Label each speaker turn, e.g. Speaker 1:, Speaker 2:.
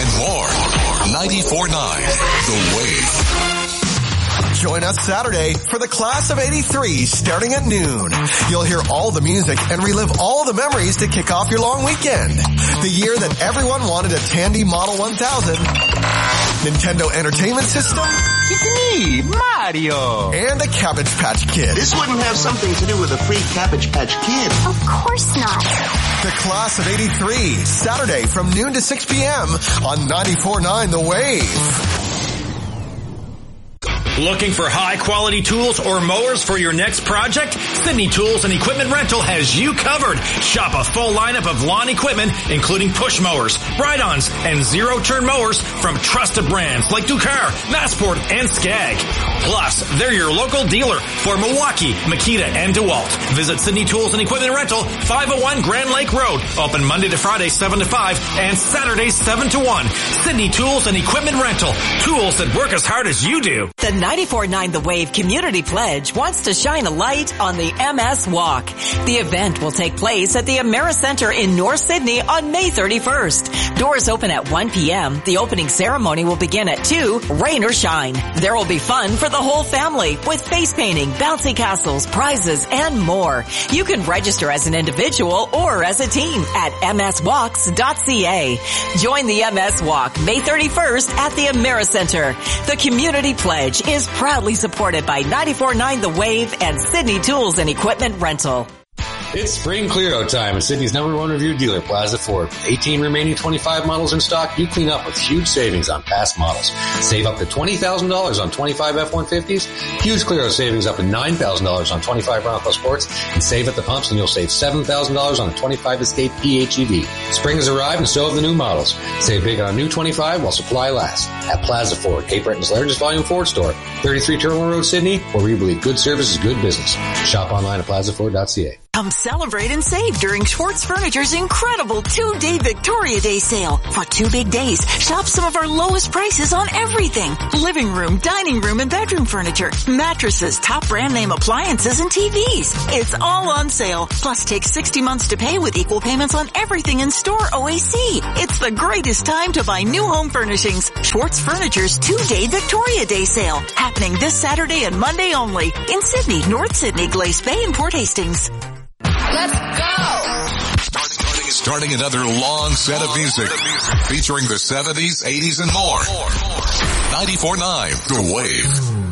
Speaker 1: and more. 94.9 The Wave.
Speaker 2: Join us Saturday for the Class of 83 starting at noon. You'll hear all the music and relive all the memories to kick off your long weekend. The year that everyone wanted a Tandy Model 1000, Nintendo Entertainment System,
Speaker 3: it's me, Mario,
Speaker 2: and a Cabbage Patch Kid.
Speaker 4: This wouldn't have something to do with a free Cabbage Patch Kid.
Speaker 5: Of course not.
Speaker 2: The Class of 83, Saturday from noon to 6 p.m. on 94.9 The Wave.
Speaker 6: Looking for high-quality tools or mowers for your next project? Sydney Tools and Equipment Rental has you covered. Shop a full lineup of lawn equipment, including push mowers, ride-ons, and zero-turn mowers from trusted brands like Ducar, Massport, and Skag. Plus, they're your local dealer for Milwaukee, Makita, and DeWalt. Visit Sydney Tools and Equipment Rental, 501 Grand Lake Road. Open Monday to Friday, 7 to 5, and Saturdays, 7 to 1. Sydney Tools and Equipment Rental. Tools that work as hard as you do.
Speaker 7: The 94.9 The Wave Community Pledge wants to shine a light on the MS Walk. The event will take place at the Americenter in North Sydney on May 31st. Doors open at 1 p.m. The opening ceremony will begin at 2, rain or shine. There will be fun for the whole family with face painting, bouncy castles, prizes, and more. You can register as an individual or as a team at mswalks.ca. Join the MS Walk May 31st at the Americenter. The Community Pledge is proudly supported by 94.9 The Wave and Sydney Tools and Equipment Rental.
Speaker 8: It's spring clear-out time at Sydney's #1 review dealer, Plaza Ford. 18 remaining 25 models in stock, you clean up with huge savings on past models. Save up to $20,000 on 25 F-150s. Huge clear-out savings up to $9,000 on 25 Bronco Sports. And save at the pumps and you'll save $7,000 on the 25 Escape PHEV. Spring has arrived and so have the new models. Save big on a new 25 while supply lasts. At Plaza Ford, Cape Breton's largest volume Ford store. 33 Terminal Road, Sydney, where we believe good service is good business. Shop online at plazaford.ca.
Speaker 7: Come celebrate and save during Schwartz Furniture's incredible 2-day Victoria Day sale. For 2 big days, shop some of our lowest prices on everything. Living room, dining room, and bedroom furniture, mattresses, top brand name appliances, and TVs. It's all on sale. Plus, take 60 months to pay with equal payments on everything in store OAC. It's the greatest time to buy new home furnishings. Schwartz Furniture's 2-day Victoria Day sale. Happening this Saturday and Monday only. In Sydney, North Sydney, Glace Bay, and Port Hastings.
Speaker 5: Let's go!
Speaker 1: Starting another long set of music featuring the 70s, 80s, and more. 94.9 The Wave.